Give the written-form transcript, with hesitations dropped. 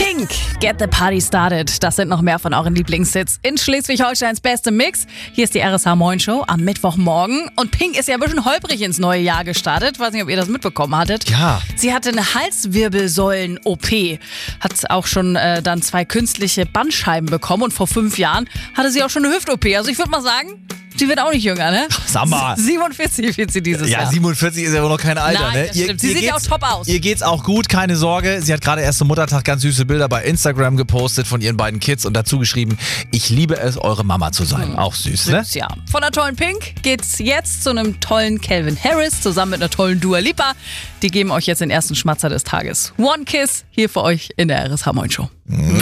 Pink, Get the Party Started. Das sind noch mehr von euren Lieblingshits in Schleswig-Holsteins bestem Mix. Hier ist die RSH Moin Show am Mittwochmorgen. Und Pink ist ja ein bisschen holprig ins neue Jahr gestartet. Weiß nicht, ob ihr das mitbekommen hattet. Ja. Sie hatte eine Halswirbelsäulen-OP. Hat auch schon dann 2 künstliche Bandscheiben bekommen. Und vor 5 Jahren hatte sie auch schon eine Hüft-OP. Also ich würde mal sagen, sie wird auch nicht jünger, ne? Sag mal. 47 wird sie dieses Jahr. Ja, 47 ist ja wohl noch kein Alter, Nein, ne? das stimmt. Sie sieht ja auch top aus. Ihr geht's auch gut, keine Sorge. Sie hat gerade erst zum Muttertag ganz süße Bilder bei Instagram gepostet von ihren beiden Kids und dazu geschrieben, ich liebe es, eure Mama zu sein. Auch süß, ne? Ja. Von einer tollen Pink geht's jetzt zu einem tollen Calvin Harris zusammen mit einer tollen Dua Lipa. Die geben euch jetzt den ersten Schmatzer des Tages. One Kiss hier für euch in der RSH Moin Show.